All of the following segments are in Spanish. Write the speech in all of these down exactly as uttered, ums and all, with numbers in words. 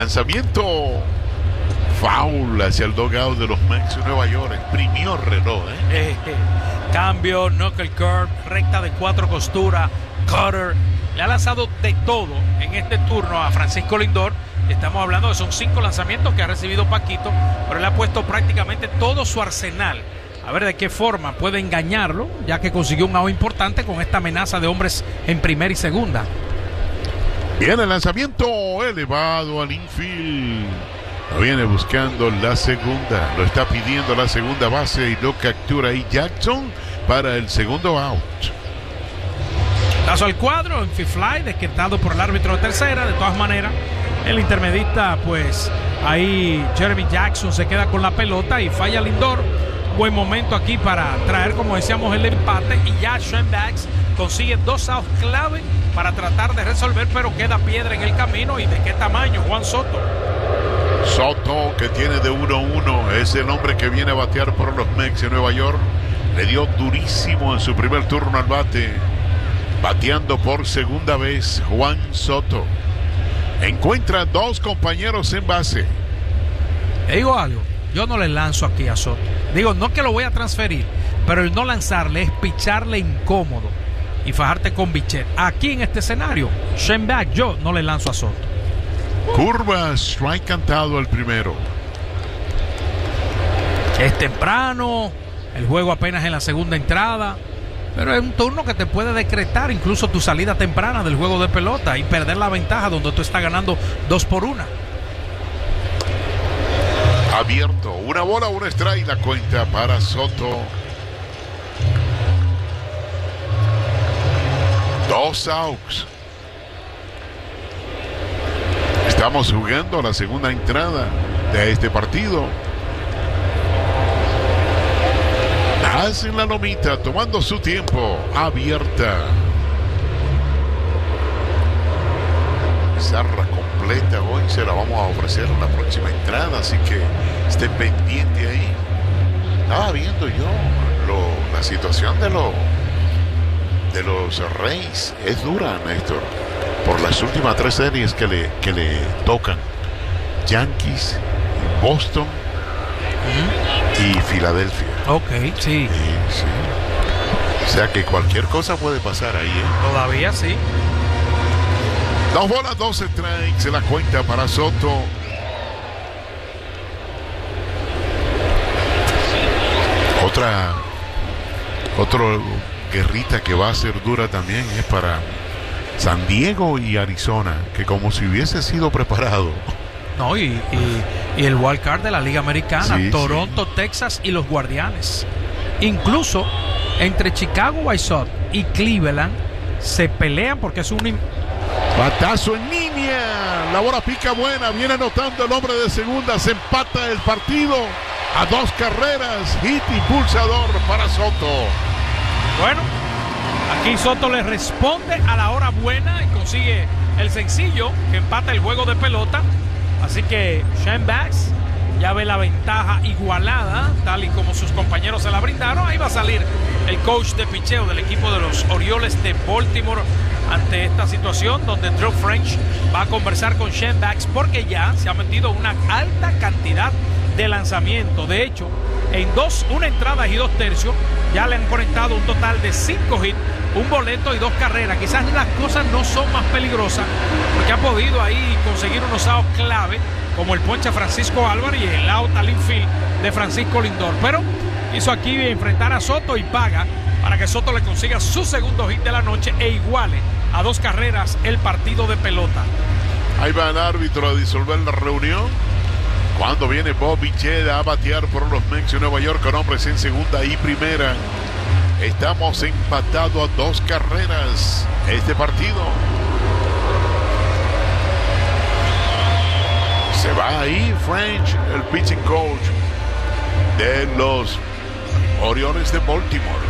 Lanzamiento foul hacia el dugout de los Mets de Nueva York. Exprimió el reloj, ¿eh? Eh, eh, cambio, knuckle curve, recta de cuatro costuras, cutter. Le ha lanzado de todo en este turno a Francisco Lindor. Estamos hablando de son cinco lanzamientos que ha recibido Paquito, pero le ha puesto prácticamente todo su arsenal. A ver de qué forma puede engañarlo, ya que consiguió un out importante con esta amenaza de hombres en primera y segunda. Viene el lanzamiento elevado al infield. Lo viene buscando la segunda. Lo está pidiendo la segunda base y lo captura ahí Jackson para el segundo out. Paso al cuadro en fifth fly, desquitado por el árbitro de tercera. De todas maneras, el intermedista, pues ahí Jeremy Jackson se queda con la pelota y falla Lindor. Buen momento aquí para traer, como decíamos, el empate, y ya Shane Baz consigue dos outs clave para tratar de resolver, pero queda piedra en el camino. ¿Y de qué tamaño? Juan Soto. Soto, que tiene de uno uno, es el hombre que viene a batear por los Mets de Nueva York. Le dio durísimo en su primer turno al bate. Bateando por segunda vez Juan Soto. Encuentra dos compañeros en base. Te digo algo, yo no le lanzo aquí a Soto. Digo, no que lo voy a transferir, pero el no lanzarle es picharle incómodo y fajarte con Bichette. Aquí en este escenario, Shane Baz, yo no le lanzo a Soto. Curva, strike cantado el primero. Es temprano, el juego apenas en la segunda entrada, pero es un turno que te puede decretar incluso tu salida temprana del juego de pelota y perder la ventaja donde tú estás ganando dos por una. Abierto, una bola, una strike, la cuenta para Soto. Dos outs. Estamos jugando la segunda entrada de este partido. Hacen la lomita, tomando su tiempo. Abierta. Zarra completa hoy se la vamos a ofrecer en la próxima entrada, así que esté pendiente ahí. Estaba viendo yo lo, la situación de, lo, de los Reyes. Es dura, Néstor, por las últimas tres series que le, que le tocan: Yankees, Boston ¿Mm? y Filadelfia. Ok, sí. sí, sí. O sea que cualquier cosa puede pasar ahí, ¿eh? Todavía sí. Dos bolas, dos strikes, se la cuenta para Soto. Otra, otro guerrita que va a ser dura también es para San Diego y Arizona, que como si hubiese sido preparado. No, y, y, y el wild card de la Liga Americana, sí, Toronto, sí. Texas y los Guardianes. Incluso entre Chicago White Sox y Cleveland se pelean porque es un... Batazo en línea, la bola pica buena, viene anotando el hombre de segunda, se empata el partido a dos carreras, hit impulsador para Soto. Bueno, aquí Soto le responde a la hora buena y consigue el sencillo que empata el juego de pelota. Así que Shane Baz ya ve la ventaja igualada, tal y como sus compañeros se la brindaron. Ahí va a salir el coach de picheo del equipo de los Orioles de Baltimore ante esta situación, donde Drew French va a conversar con Shane Baz, porque ya se ha metido una alta cantidad de lanzamiento. De hecho, en dos, una entrada y dos tercios, ya le han conectado un total de cinco hits, un boleto y dos carreras. Quizás las cosas no son más peligrosas, porque ha podido ahí conseguir unos outs clave, como el ponche a Francisco Álvarez y el out al infield de Francisco Lindor. Pero hizo aquí enfrentar a Soto y paga para que Soto le consiga su segundo hit de la noche e iguale a dos carreras el partido de pelota. Ahí va el árbitro a disolver la reunión. Cuando viene Bob Bichette a batear por los Mets de Nueva York con hombres en segunda y primera. Estamos empatados a dos carreras este partido. Se va ahí French, el pitching coach de los Orioles de Baltimore.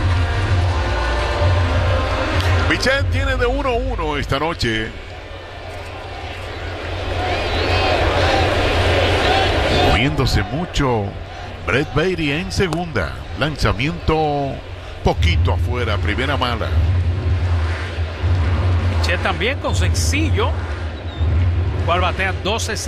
Bichette tiene de uno uno esta noche. Moviéndose mucho Brett Baty en segunda. Lanzamiento poquito afuera, primera mala. Bichette también con sencillo. cual batea doce